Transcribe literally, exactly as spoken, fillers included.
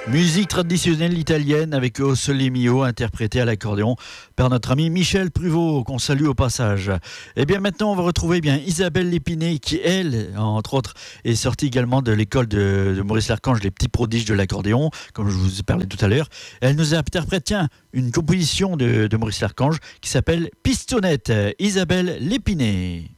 Musique traditionnelle italienne avec O Sole Mio, interprété à l'accordéon par notre ami Michel Pruvot, qu'on salue au passage. Et bien maintenant, on va retrouver bien Isabelle Lépiné, qui elle, entre autres, est sortie également de l'école de, de Maurice Larchange, les petits prodiges de l'accordéon, comme je vous ai parlé tout à l'heure. Elle nous interprète, tiens, une composition de, de Maurice Larchange qui s'appelle Pistonnette. Isabelle Lépiné.